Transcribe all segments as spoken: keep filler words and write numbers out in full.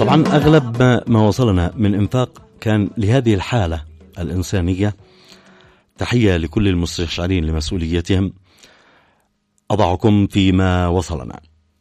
طبعا أغلب ما, ما وصلنا من إنفاق كان لهذه الحالة الإنسانية. تحية لكل المستشعرين لمسؤوليتهم. أضعكم فيما وصلنا.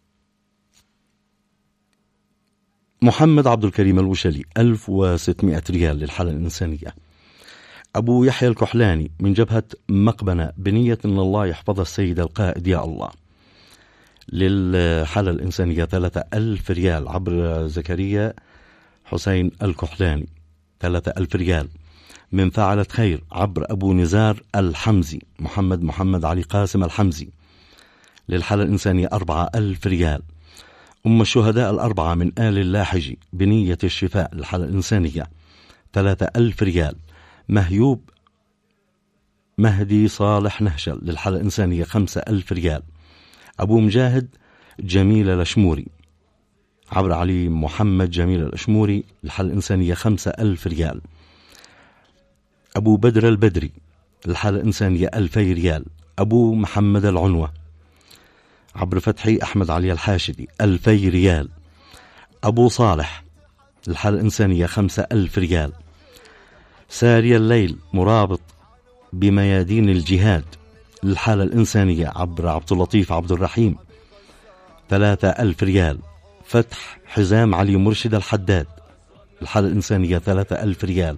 محمد عبد الكريم الوشلي ألف وستمائة ريال للحالة الإنسانية. أبو يحيى الكحلاني من جبهة مقبنة بنية أن الله يحفظ السيد القائد يا الله للحالة الإنسانية ثلاثة ألف ريال عبر زكريا حسين الكحلاني ثلاثة ألف ريال. من فعلة خير عبر أبو نزار الحمزي محمد محمد علي قاسم الحمزي للحالة الإنسانية أربعة ألف ريال. أم الشهداء الأربعة من آل اللاحجي بنية الشفاء للحالة الإنسانية ثلاثة ألف ريال. مهيوب مهدي صالح نهشل للحالة الإنسانية خمسة ألف ريال. أبو مجاهد جميل الأشموري عبر علي محمد جميل الأشموري للحالة الإنسانية خمسة ألف ريال. أبو بدر البدري للحالة الإنسانية ألفي ريال. أبو محمد العنوة عبر فتحي أحمد علي الحاشدي ألفي ريال. أبو صالح للحالة الإنسانية خمسة ألف ريال. ساري الليل مرابط بميادين الجهاد للحالة الإنسانية عبر عبد اللطيف عبد الرحيم ثلاثة ألف ريال. فتح حزام علي مرشد الحداد للحالة الإنسانية ثلاثة ألف ريال.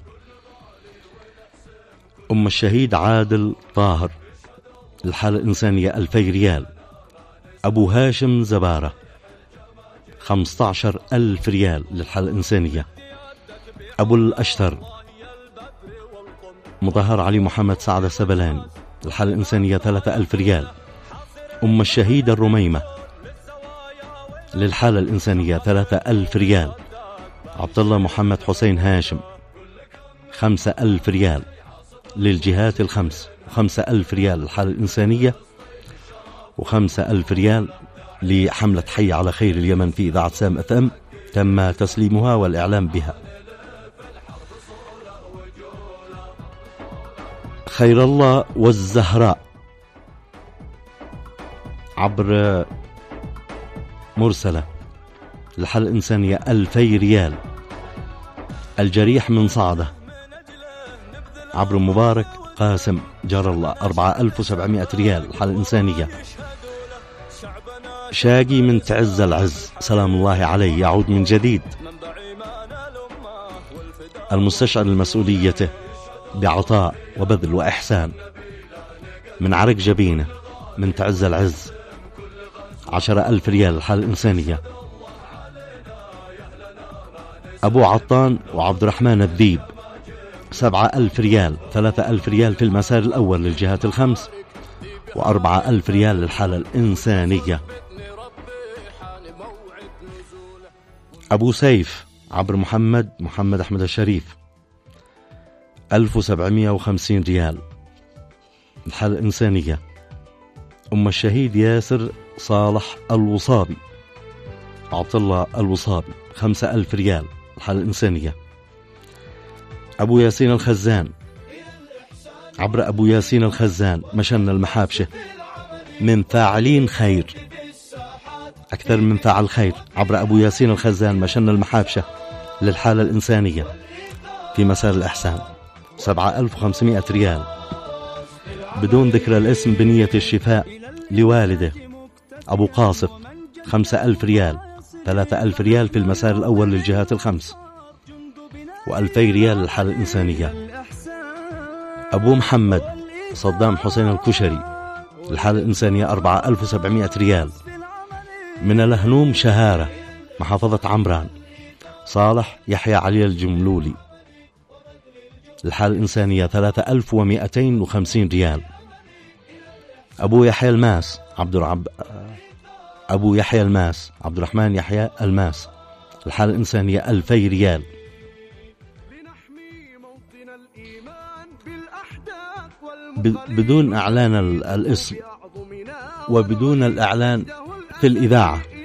أم الشهيد عادل طاهر للحالة الإنسانية ألفي ريال. أبو هاشم زبارة خمسة عشر ألف ريال للحالة الإنسانية. أبو الأشتر مطهر علي محمد سعد السبلاني للحالة الإنسانية ثلاثة ألف ريال. أم الشهيد الرميمة للحالة الإنسانية ثلاثة ألف ريال. عبد الله محمد حسين هاشم خمسة ألف ريال للجهات الخمس. خمسة ألف ريال للحالة الإنسانية وخمسة ألف ريال لحملة حي على خير اليمن في إذاعة سام أف أم تم تسليمها والإعلام بها. خير الله والزهراء عبر مرسلة للحالة الإنسانية ألفي ريال. الجريح من صعدة عبر مبارك قاسم جار الله أربعة ألف وسبعمائة ريال الحالة الإنسانية. شاقي من تعز العز سلام الله عليه يعود من جديد. المستشعر لمسؤوليته بعطاء وبذل وإحسان من عرق جبينه من تعز العز عشرة ألف ريال الحالة الإنسانية. أبو عطان وعبد الرحمن الذيب سبعة ألف ريال. ثلاثة ألف ريال في المسار الأول للجهات الخمس وأربعة ألف ريال للحالة الإنسانية. أبو سيف عبر محمد محمد أحمد الشريف ألف وسبعمائة وخمسين ريال الحالة الإنسانية. أم الشهيد ياسر صالح الوصابي عبد الله الوصابي خمسة ألف ريال الحالة الإنسانية. أبو ياسين الخزان عبر أبو ياسين الخزان مشن المحابشة من فاعلين خير أكثر من فاعل خير عبر أبو ياسين الخزان مشن المحابشة للحالة الإنسانية في مسار الإحسان سبعة ألف وخمسمائة ريال بدون ذكر الاسم بنية الشفاء لوالده أبو قاصف خمسة ألف ريال. ثلاثة ألف ريال في المسار الأول للجهات الخمس وألفي ريال للحالة الإنسانية. أبو محمد صدام حسين الكشري الحالة الإنسانية أربعة ألف وسبعمائة ريال. من الهنوم شهارة محافظة عمران صالح يحيى علي الجملولي الحالة الإنسانية ثلاثة ألف ومائتين وخمسين ريال. أبو يحيى الماس عبد العب أبو يحيى الماس عبد الرحمن يحيى الماس الحالة الإنسانية ألفي ريال. بدون إعلان الاسم وبدون الإعلان في الإذاعة